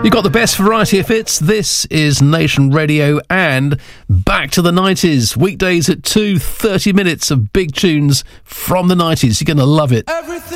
You've got the best variety of hits. This is Nation Radio and back to the 90s. Weekdays at 2, 30 minutes of big tunes from the 90s. You're going to love it. Everything